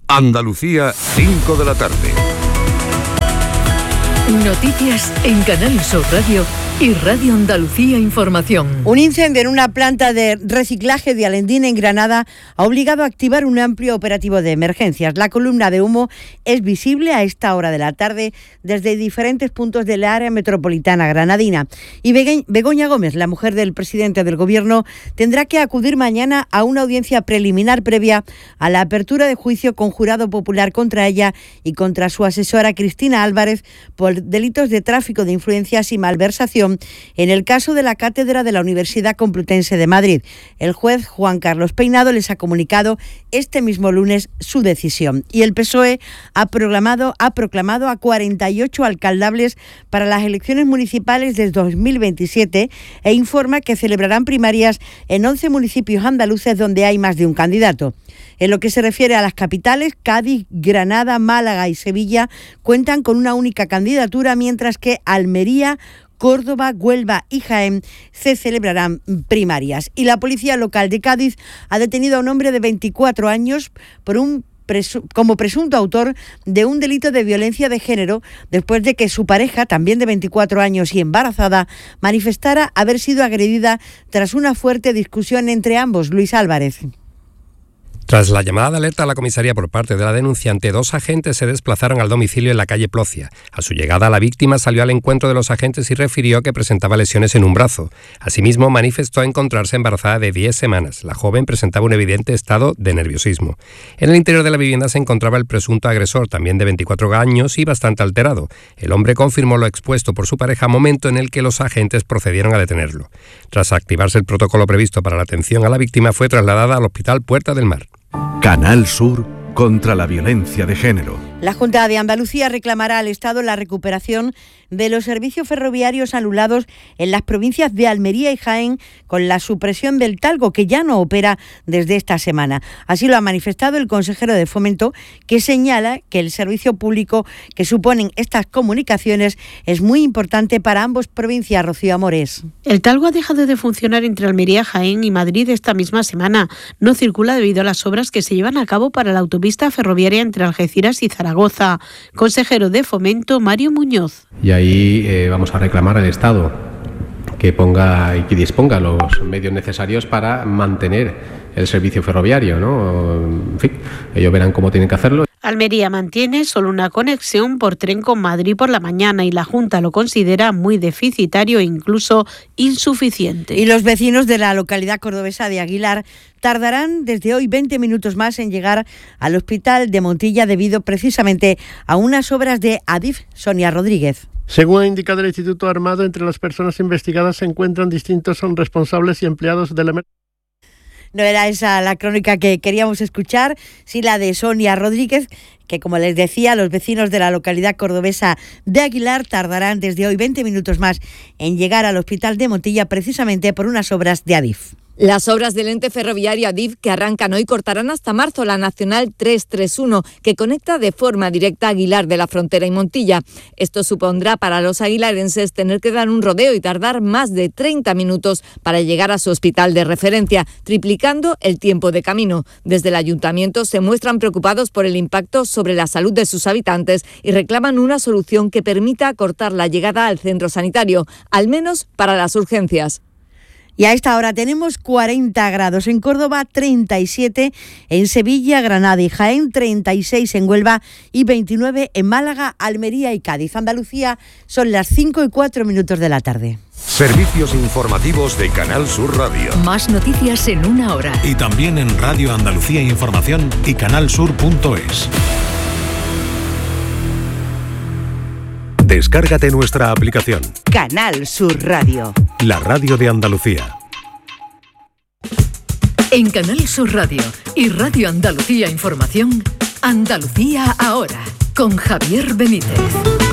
Andalucía, 5 de la tarde. Noticias en Canal Sur Radio y Radio Andalucía Información. Un incendio en una planta de reciclaje de Alendín, en Granada, ha obligado a activar un amplio operativo de emergencias. La columna de humo es visible a esta hora de la tarde desde diferentes puntos del área metropolitana granadina. Y Begoña Gómez, la mujer del presidente del Gobierno, tendrá que acudir mañana a una audiencia preliminar previa a la apertura de juicio con jurado popular contra ella y contra su asesora Cristina Álvarez por delitos de tráfico de influencias y malversación en el caso de la cátedra de la Universidad Complutense de Madrid. El juez Juan Carlos Peinado les ha comunicado este mismo lunes su decisión. Y el PSOE ha proclamado a 48 alcaldables para las elecciones municipales del 2027 e informa que celebrarán primarias en 11 municipios andaluces donde hay más de un candidato. En lo que se refiere a las capitales, Cádiz, Granada, Málaga y Sevilla cuentan con una única candidatura, mientras que Almería, Córdoba, Huelva y Jaén se celebrarán primarias. Y la policía local de Cádiz ha detenido a un hombre de 24 años como presunto autor de un delito de violencia de género después de que su pareja, también de 24 años y embarazada, manifestara haber sido agredida tras una fuerte discusión entre ambos. Luis Álvarez. Tras la llamada de alerta a la comisaría por parte de la denunciante, 2 agentes se desplazaron al domicilio en la calle Plocia. A su llegada, la víctima salió al encuentro de los agentes y refirió que presentaba lesiones en un brazo. Asimismo, manifestó encontrarse embarazada de 10 semanas. La joven presentaba un evidente estado de nerviosismo. En el interior de la vivienda se encontraba el presunto agresor, también de 24 años y bastante alterado. El hombre confirmó lo expuesto por su pareja, momento en el que los agentes procedieron a detenerlo. Tras activarse el protocolo previsto para la atención a la víctima, fue trasladada al Hospital Puerta del Mar. Canal Sur contra la violencia de género. La Junta de Andalucía reclamará al Estado la recuperación de los servicios ferroviarios anulados en las provincias de Almería y Jaén con la supresión del Talgo, que ya no opera desde esta semana. Así lo ha manifestado el consejero de Fomento, que señala que el servicio público que suponen estas comunicaciones es muy importante para ambas provincias. Rocío Amores. El Talgo ha dejado de funcionar entre Almería, Jaén y Madrid esta misma semana. No circula debido a las obras que se llevan a cabo para la autopista ferroviaria entre Algeciras y Zaragoza. Consejero de Fomento, Mario Muñoz. Y ahí vamos a reclamar al Estado que ponga y que disponga los medios necesarios para mantener el servicio ferroviario, ¿no? En fin, ellos verán cómo tienen que hacerlo. Almería mantiene solo una conexión por tren con Madrid por la mañana y la Junta lo considera muy deficitario e incluso insuficiente. Y los vecinos de la localidad cordobesa de Aguilar tardarán desde hoy 20 minutos más en llegar al hospital de Montilla debido precisamente a unas obras de Adif. Sonia Rodríguez. Según ha indicado el Instituto Armado, entre las personas investigadas se encuentran distintos responsables y empleados de la emergencia. No era esa la crónica que queríamos escuchar, sí la de Sonia Rodríguez, que como les decía, los vecinos de la localidad cordobesa de Aguilar tardarán desde hoy 20 minutos más en llegar al hospital de Montilla precisamente por unas obras de Adif. Las obras del ente ferroviario Adif que arrancan hoy cortarán hasta marzo la Nacional 331, que conecta de forma directa Aguilar de la Frontera y Montilla. Esto supondrá para los aguilarenses tener que dar un rodeo y tardar más de 30 minutos para llegar a su hospital de referencia, triplicando el tiempo de camino. Desde el ayuntamiento se muestran preocupados por el impacto sobre la salud de sus habitantes y reclaman una solución que permita acortar la llegada al centro sanitario, al menos para las urgencias. Y a esta hora tenemos 40 grados en Córdoba, 37 en Sevilla, Granada y Jaén, 36 en Huelva y 29 en Málaga, Almería y Cádiz. Andalucía, son las 5:04 de la tarde. Servicios informativos de Canal Sur Radio. Más noticias en una hora. Y también en Radio Andalucía Información y canalsur.es. Descárgate nuestra aplicación. Canal Sur Radio. La radio de Andalucía. En Canal Sur Radio y Radio Andalucía Información, Andalucía ahora, con Javier Benítez.